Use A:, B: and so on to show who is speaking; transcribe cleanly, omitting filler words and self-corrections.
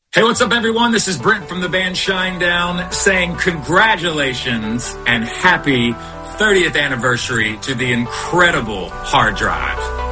A: Hey, what's up, everyone? This is Brent from the band Shinedown saying congratulations and happy 30th anniversary to the incredible Hard Drive.